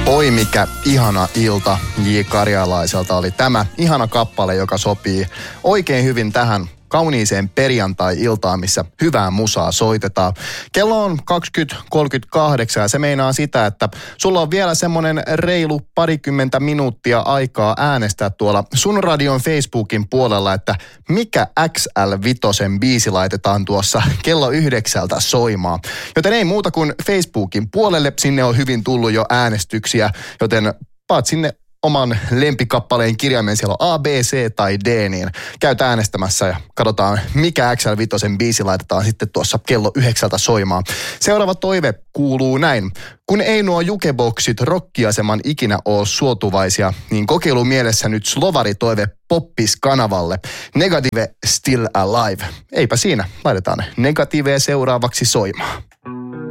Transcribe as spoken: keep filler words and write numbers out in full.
Oi mikä ihana ilta J. Karjalaiselta oli tämä ihana kappale, joka sopii oikein hyvin tähän kauniiseen perjantai-iltaan, missä hyvää musaa soitetaan. Kello on kaksikymmentä kolmekymmentäkahdeksan ja se meinaa sitä, että sulla on vielä semmoinen reilu parikymmentä minuuttia aikaa äänestää tuolla sun radion Facebookin puolella, että mikä X L viisi biisi laitetaan tuossa kello yhdeksältä soimaan. Joten ei muuta kuin Facebookin puolelle, sinne on hyvin tullut jo äänestyksiä, joten paat sinne oman lempikappaleen kirjaimen, siellä on A, B, C tai D, niin käyt äänestämässä ja katsotaan, mikä X L viisi biisi laitetaan sitten tuossa kello yhdeksältä soimaan. Seuraava toive kuuluu näin. Kun ei nuo jukeboksit rokkiaseman ikinä ole suotuvaisia, niin kokeilu mielessä nyt slovaritoive Poppis-kanavalle. Negative Still Alive. Eipä siinä, laitetaan Negative seuraavaksi soimaan.